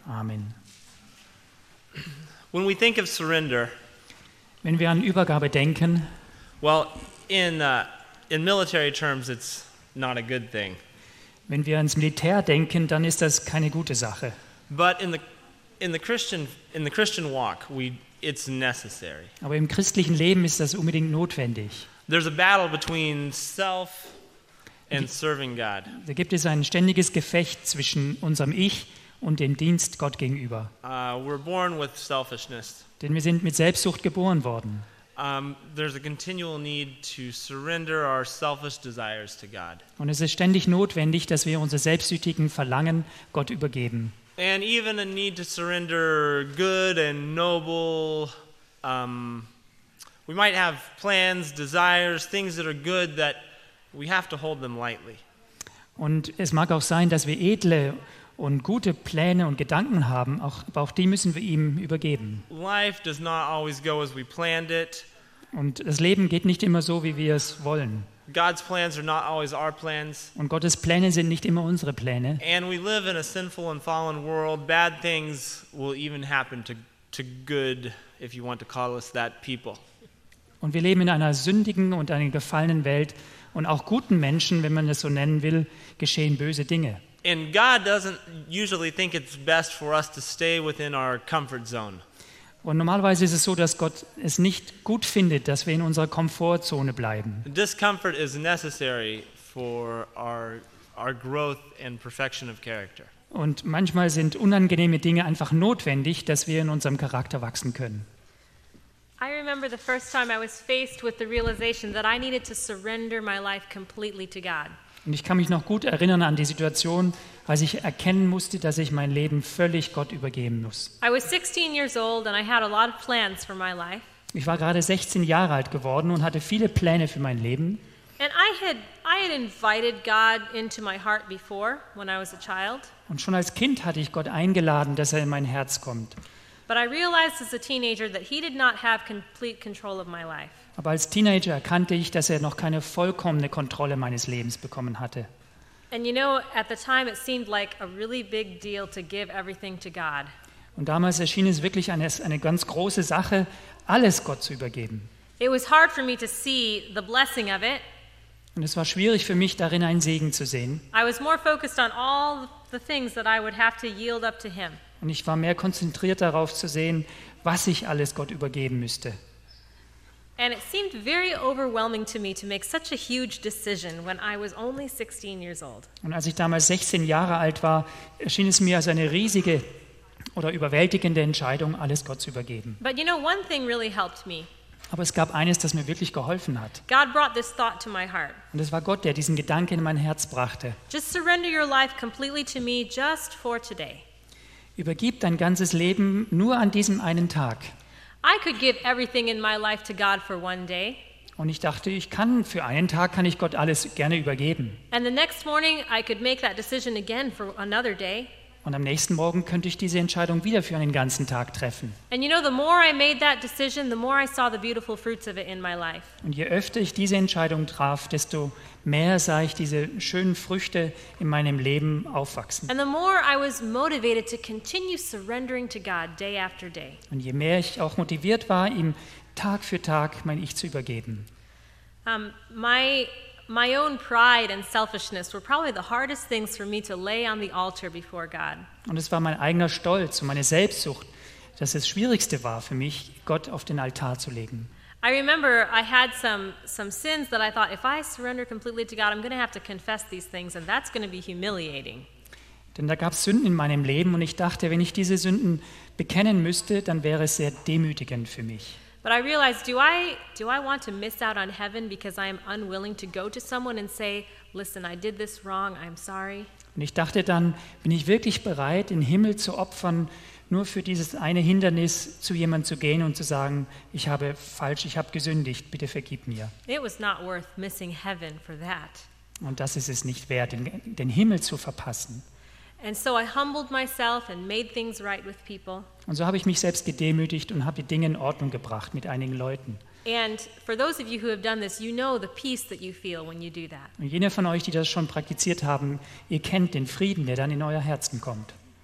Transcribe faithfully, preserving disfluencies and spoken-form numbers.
Amen. When we think of surrender, Wenn wir an Übergabe denken, well, in uh, in military terms, it's not a good thing. wenn wir ans Militär denken, dann ist das keine gute Sache. But in the in the Christian in the Christian walk, we it's necessary. Aber im christlichen Leben ist das unbedingt notwendig. There's a battle between self and serving God. Da gibt es ein ständiges Gefecht zwischen unserem Ich und dem Dienst Gott gegenüber. Uh, we're born with selfishness. Denn wir sind mit Selbstsucht geboren worden. Um, there's a continual need to surrender our selfish desires to God. Und es ist ständig notwendig, dass wir unsere selbstsüchtigen Verlangen Gott übergeben. And even a need to surrender good and noble. Um, we might have plans, desires, things that are good that we have to hold them lightly. Und es mag auch sein, dass wir edle und gute Pläne und Gedanken haben, auch, aber auch die müssen wir ihm übergeben. Life does not always go as we planned it. Und das Leben geht nicht immer so, wie wir es wollen. God's plans are not always our plans. Und Gottes Pläne sind nicht immer unsere Pläne. And we live in a sinful and fallen world. Bad things will even happen to, to good, if you want to call us that, people. Und wir leben in einer sündigen und einer gefallenen Welt. Und auch guten Menschen, wenn man das so nennen will, geschehen böse Dinge. And God doesn't usually think it's best for us to stay within our comfort zone. Und normalerweise ist es so, dass Gott es nicht gut findet, dass wir in unserer Komfortzone bleiben. Discomfort is necessary for our, our growth and perfection of character. Und manchmal sind unangenehme Dinge einfach notwendig, dass wir in unserem Charakter wachsen können. I remember the first time I was faced with the realization that I needed to surrender my life completely to God. Und ich kann mich noch gut erinnern an die Situation, als ich erkennen musste, dass ich mein Leben völlig Gott übergeben muss. I was sixteen years old and I had a lot of plans for my life. Ich war gerade sechzehn Jahre alt geworden und hatte viele Pläne für mein Leben. And I had I had invited God into my heart before when I was a child. Und schon als Kind hatte ich Gott eingeladen, dass er in mein Herz kommt. But I realized as a teenager that he did not have complete control of my life. Aber als Teenager erkannte ich, dass er noch keine vollkommene Kontrolle meines Lebens bekommen hatte. And you know, at the time it seemed like a really big deal to give everything to God. Und damals erschien es wirklich eine, eine ganz große Sache, alles Gott zu übergeben. It was hard for me to see the blessing of it. Und es war schwierig für mich, darin einen Segen zu sehen. I was more focused on all the things that I would have to yield up to him. Und ich war mehr konzentriert darauf zu sehen, was ich alles Gott übergeben müsste. And it seemed very overwhelming to me to make such a huge decision when I was only sixteen years old. Und als ich damals sechzehn Jahre alt war, erschien es mir als eine riesige oder überwältigende Entscheidung, alles Gott zu übergeben. But you know, one thing really helped me. Aber es gab eines, das mir wirklich geholfen hat. God brought this thought to my heart. Und es war Gott, der diesen Gedanken in mein Herz brachte. Just surrender your life completely to me just for today. Übergib dein ganzes Leben nur an diesem einen Tag. I could give everything in my life to God for one day. Und ich dachte, ich kann für einen Tag kann ich Gott alles gerne übergeben. And the next morning I could make that decision again for another day. Und am nächsten Morgen könnte ich diese Entscheidung wieder für einen ganzen Tag treffen. And you know, the more I made that decision, the more I saw the beautiful fruits of it in my life. Und je öfter ich diese Entscheidung traf, desto mehr sah ich diese schönen Früchte in meinem Leben aufwachsen. And the more I was motivated to continue surrendering to God day after day. Und je mehr ich auch motiviert war, ihm Tag für Tag mein Ich zu übergeben. Um, my My own pride and selfishness were probably the hardest things for me to lay on the altar before God. Und es war mein eigener Stolz und meine Selbstsucht, dass das Schwierigste war für mich, Gott auf den Altar zu legen. I remember I had some some sins that I thought, if I surrender completely to God, I'm going to have to confess these things, and that's going to be humiliating. Denn da gab es Sünden in meinem Leben und ich dachte, wenn ich diese Sünden bekennen müsste, dann wäre es sehr demütigend für mich. But I realized, do I do I want to miss out on heaven because I am unwilling to go to someone and say, listen, I did this wrong, I'm sorry? Und ich dachte dann, bin ich wirklich bereit, den Himmel zu opfern, nur für dieses eine Hindernis zu jemandem zu gehen und zu sagen, ich habe falsch, ich habe gesündigt, bitte vergib mir. It was not worth missing heaven for that. Und das ist es nicht wert, den, den Himmel zu verpassen. And so I humbled myself and made things right with people. Und so habe ich mich selbst gedemütigt und habe die Dinge in Ordnung gebracht mit einigen Leuten. And for those of you who have done this, you know the peace that you feel when you do that. Und jene von euch, die das schon praktiziert haben, ihr kennt den Frieden, der dann in euer Herzen kommt.